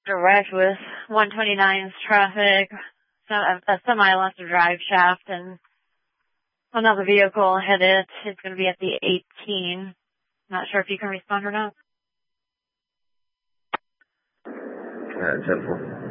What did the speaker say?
direct with 129's traffic. So a semi left a drive shaft and another vehicle hit it. It's going to be at the 18. Not sure if you can respond or not. 10-4.